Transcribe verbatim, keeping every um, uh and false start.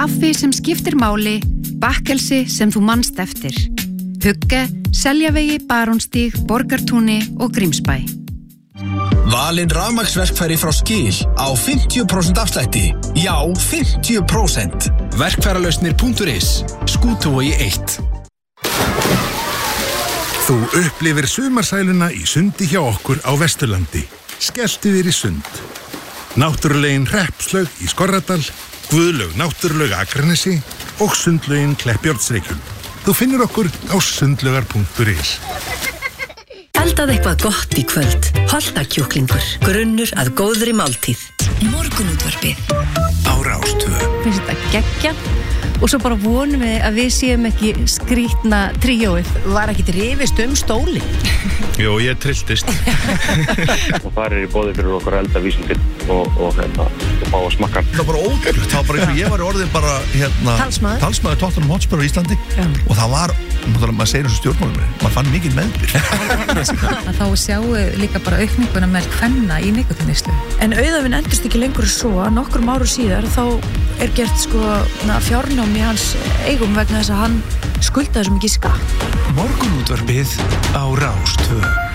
Kaffi sem skiptir máli, bakkelsi sem þú manst eftir. Hugge, Seljavegi, Barónstíg, Borgartúni og Grímsbæ. Valinn rafmagnsverkfæri frá Skil á fimmtíu prósent afslætti. Já, fimmtíu prósent. Verkfæralausnir punktur is. Skútuvogi eitt. Þú upplifir sumarsæluna í sundi hjá okkur á Vesturlandi. Skelltu þér í sund. Náttúrulegin Hreppslaug í Skorradal, Guðlaug Náttúrulaug Akranesi og sundlaugin Kleppjárnsreykjum. Þú finnur okkur á sundlaugar punktur is. Eldað eitthvað gott í kvöld. Holtakjúklingur. Grunnur að góðri máltíð. Morgunútvarpið. Á Rás tvö. Finnst þetta geggjað og svo bara vonum við að við séum ekki skrýtna tríóið. Var ekki rifist um stóli? Jú, ég trilltist. Og það er í boði fyrir okkur eldavísindin og, og, hérna, og fá að smakka. Það var bara ótrúlegt. Það var bara eins og ég var orðin bara hérna, Talsmaður. talsmaður Tottenham Hotspur á Íslandi. Já. Og það var, maður segir þessu stjórnmálum, maður fann mikið meðbyr. Þá sjáu líka bara aukninguna með kvenna í nikotínislu. En auðvinn endurst ekki lengur svo að nokkrum áru síðar þá er gert sko fjárnám í hans eigum vegna þess að hann skuldaði svo mikið skatt. Morgunútvarpið á Rás tvö.